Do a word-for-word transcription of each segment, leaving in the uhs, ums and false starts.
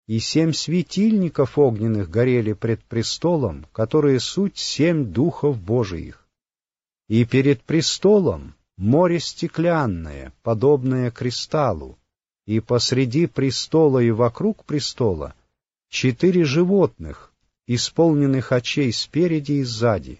и семь светильников огненных горели пред престолом, которые суть семь духов Божиих. И перед престолом море стеклянное, подобное кристаллу, и посреди престола и вокруг престола четыре животных, исполненных очей спереди и сзади.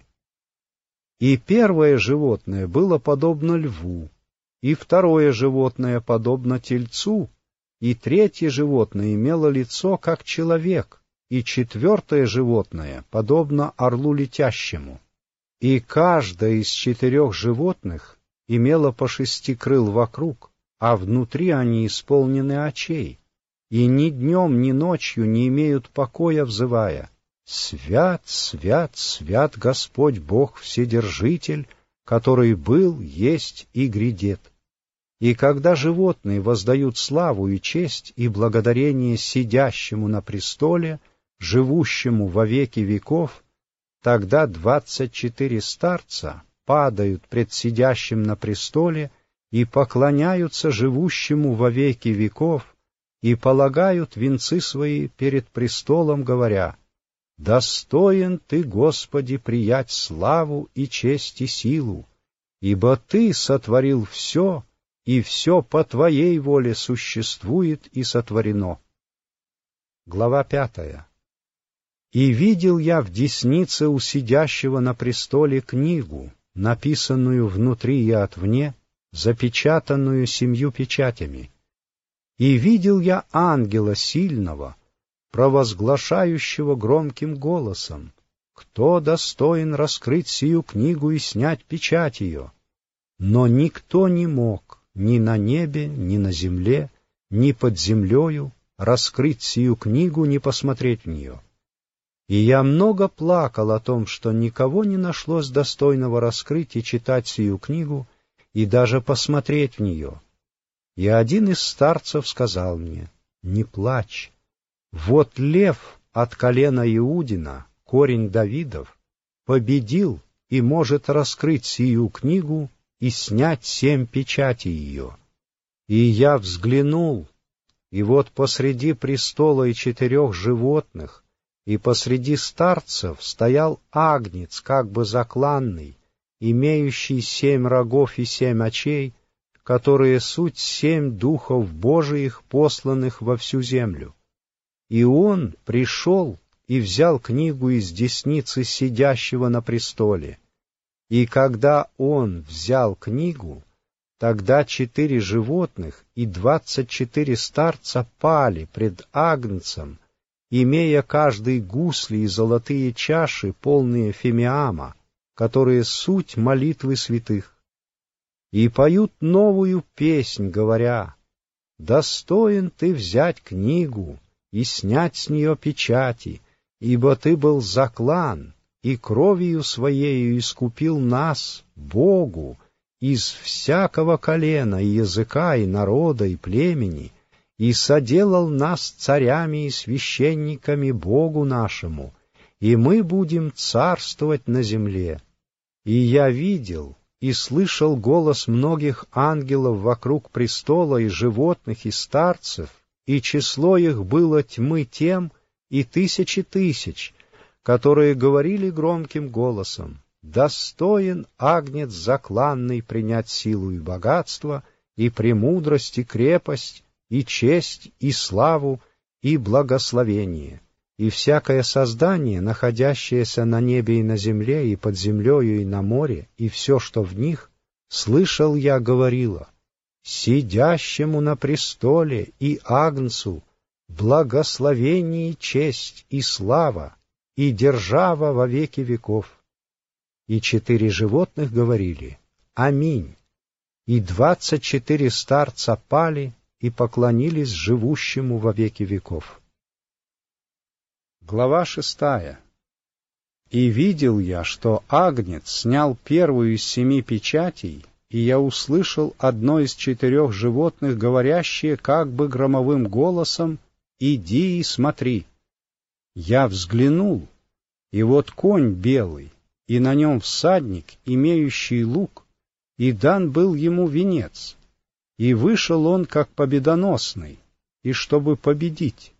И первое животное было подобно льву, и второе животное подобно тельцу, и третье животное имело лицо, как человек, и четвертое животное подобно орлу летящему. И каждое из четырех животных имело по шести крыл вокруг, а внутри они исполнены очей, и ни днем, ни ночью не имеют покоя, взывая: «Свят, свят, свят Господь Бог Вседержитель, который был, есть и грядет». И когда животные воздают славу и честь и благодарение сидящему на престоле, живущему во веки веков, тогда двадцать четыре старца падают пред сидящим на престоле и поклоняются живущему во веки веков и полагают венцы свои перед престолом, говоря: «Достоин Ты, Господи, приять славу и честь и силу, ибо Ты сотворил все, и все по Твоей воле существует и сотворено». Глава пятая. «И видел я в деснице у сидящего на престоле книгу, написанную внутри и отвне, запечатанную семью печатями. И видел я ангела сильного, провозглашающего громким голосом: кто достоин раскрыть сию книгу и снять печать ее? Но никто не мог ни на небе, ни на земле, ни под землею раскрыть сию книгу, ни посмотреть в нее. И я много плакал о том, что никого не нашлось достойного раскрыть и читать сию книгу, и даже посмотреть в нее. И один из старцев сказал мне: не плачь, вот лев от колена Иудина, корень Давидов, победил и может раскрыть сию книгу и снять семь печатей ее. И я взглянул, и вот посреди престола и четырех животных, и посреди старцев стоял агнец, как бы закланный, имеющий семь рогов и семь очей, которые суть семь духов Божиих, посланных во всю землю. И он пришел и взял книгу из десницы сидящего на престоле. И когда он взял книгу, тогда четыре животных и двадцать четыре старца пали пред агнцем, имея каждый гусли и золотые чаши, полные фимиама, которые суть молитвы святых. И поют новую песнь, говоря: «Достоин ты взять книгу и снять с нее печати, ибо ты был заклан, и кровью своею искупил нас, Богу, из всякого колена, и языка, и народа, и племени, и соделал нас царями и священниками Богу нашему, и мы будем царствовать на земле». И я видел и слышал голос многих ангелов вокруг престола, и животных, и старцев, и число их было тьмы тем и тысячи тысяч, которые говорили громким голосом: «Достоин агнец закланный принять силу и богатство, и премудрость, и крепость, и честь, и славу, и благословение». И всякое создание, находящееся на небе и на земле, и под землею, и на море, и все, что в них, слышал я, говорило: «Сидящему на престоле и агнцу благословение, честь и слава, и держава во веки веков». И четыре животных говорили: «Аминь». И двадцать четыре старца пали и поклонились живущему во веки веков. Глава шестая. «И видел я, что агнец снял первую из семи печатей, и я услышал одно из четырех животных, говорящее как бы громовым голосом: «Иди и смотри». Я взглянул, и вот конь белый, и на нем всадник, имеющий лук, и дан был ему венец, и вышел он как победоносный, и чтобы победить.